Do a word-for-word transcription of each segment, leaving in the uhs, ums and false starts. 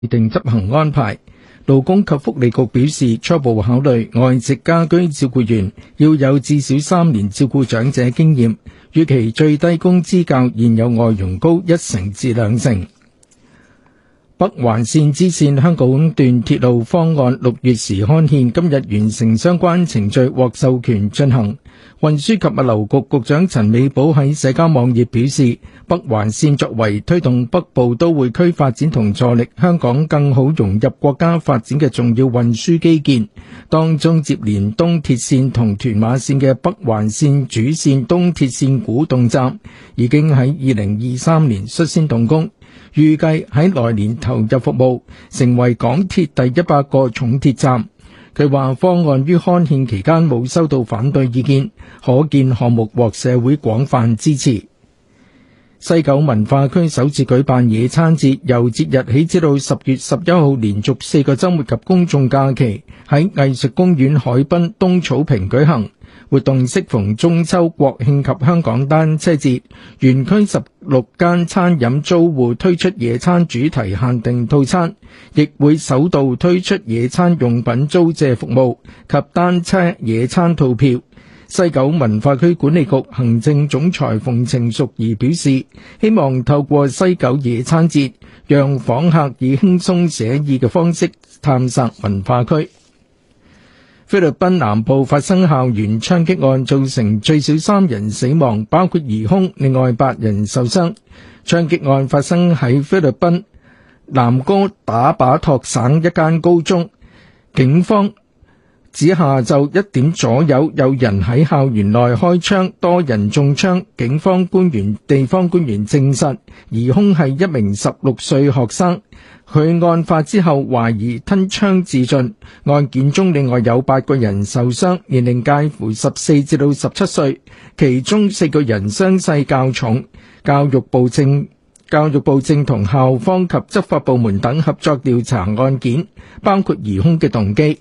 定執行安排。勞工及福利局表示，初步考慮外籍家居照顧員要有至少三年照顧長者經驗，預期最低工資較現有外傭高一成至兩成。北環綫支綫香港段鐵路方案六月時刊憲，今日完成相關程序獲授權進行。運輸及物流局局長陳美寶喺社交網頁表示，北環綫作為推動北部都會區發展同助力香港更好融入國家發展嘅重要運輸基建，當中接連東鐵綫同屯馬綫嘅北環綫主線東鐵綫古洞站已經喺二零二三年率先動工，預計喺來年投入服務，成為港鐵第一百個重鐵站。佢話方案於刊憲期間冇收到反對意見，可見項目獲社會廣泛支持。西九文化區首次舉辦野餐節，由節日起至到十月十一號連續四個週末及公眾假期，喺藝術公園海濱東草坪舉行。活動適逢中秋、國慶及香港單車節，園區十六間餐飲租戶推出野餐主題限定套餐，亦會首度推出野餐用品租借服務及單車野餐套票。西九文化區管理局行政總裁馮程淑儀表示，希望透過西九野餐節，讓訪客以輕鬆寫意嘅方式探索文化區。菲律賓南部發生校園槍擊案，造成最少三人死亡，包括疑兇，另外八人受傷。槍擊案發生喺菲律賓南哥打巴托省一間高中，警方指下晝一點左右有人喺校園內開槍，多人中槍。警方官員、地方官員證實，疑兇係一名十六歲學生。佢案發之後懷疑吞槍自盡，案件中另外有八個人受傷，年齡介乎十四至到十七歲，其中四個人傷勢較重。教育部正教育部正同校方及執法部門等合作調查案件，包括疑兇嘅動機。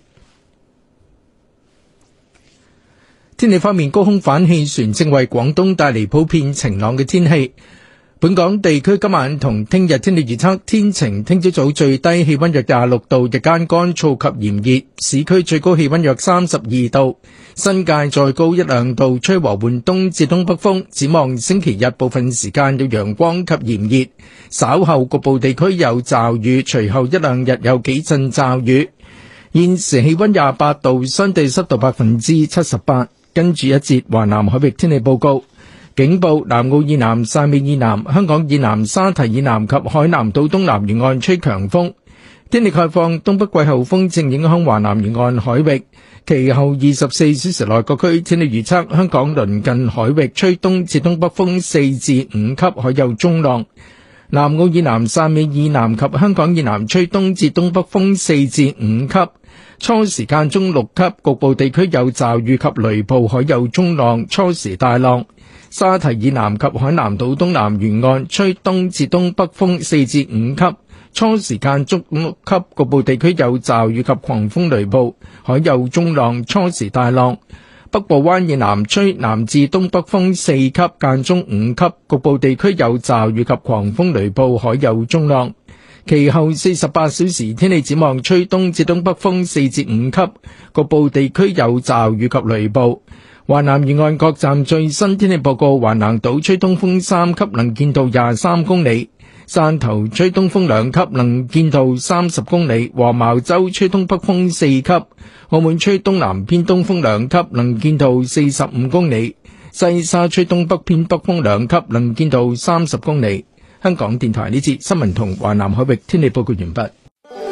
天氣方面，高空反氣旋正為廣東帶嚟普遍晴朗嘅天氣。本港地區今晚同聽日天氣預測天晴，聽朝早最低氣溫約廿六度，日間乾燥及炎熱，市區最高氣溫約三十二度，新界再高一兩度，吹和緩東至東北風。展望星期日部分時間有陽光及炎熱，稍後局部地區有驟雨，隨後一兩日有幾陣驟雨。現時氣溫廿八度，相對濕度百分之七十八。跟住一節華南海域天氣報告。警報：南澳以南、汕尾以南、香港以南、沙堤以南及海南島東南沿岸吹強風。天氣概況：東北季候風正影響華南沿岸海域，其後二十四小時內各區天氣預測：香港鄰近海域吹東至東北風四至五級，海有中浪；南澳以南、汕尾以南及香港以南吹東至東北風四至五級，初時間中六級，局部地區有驟雨及雷暴，海有中浪，初時大浪。沙堤以南及海南島東南沿岸吹東至東北風四至五級，初時間中六級，局部地區有驟雨及狂風雷暴，海有中浪，初時大浪。北部灣以南吹南至東北風四級，間中五級，局部地區有驟雨及狂風雷暴，海有中浪。其後四十八小時天氣展望，吹東至東北風四至五級，局部地區有驟雨及雷暴。華南沿岸各站最新天氣報告：華南島吹東風三級，能見度廿三公里；汕頭吹東風兩級，能見度三十公里；黃茅洲吹東北風四級；澳門吹東南偏東風兩級，能見度四十五公里；西沙吹東北偏北風兩級，能見度三十公里。香港電台呢節新聞同華南海域天氣報告完畢。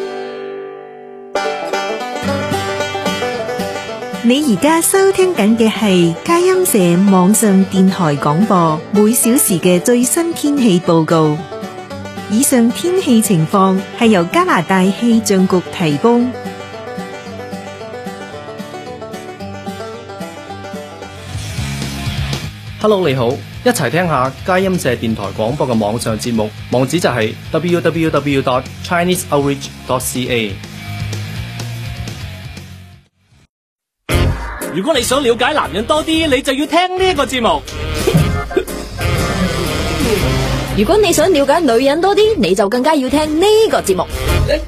你而家收聽緊嘅係佳音社網上電台廣播，每小時嘅最新天氣報告。以上天氣情況係由加拿大氣象局提供。 Hello， 你好，一齊聽下佳音社電台廣播嘅網上節目，網址就係 double-u double-u double-u dot chinese outreach dot c a。 如果你想了解男人多啲，你就要聽呢一個節目。 如果你想了解女人多啲，你就更加要聽呢個節目。